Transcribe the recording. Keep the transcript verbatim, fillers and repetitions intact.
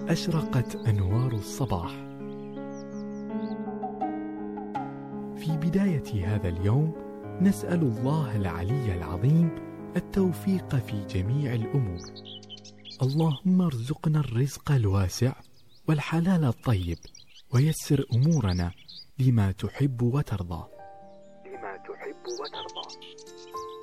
أشرقت أنوار الصباح. في بداية هذا اليوم نسأل الله العلي العظيم التوفيق في جميع الأمور. اللهم ارزقنا الرزق الواسع والحلال الطيب، ويسر أمورنا لما تحب وترضى.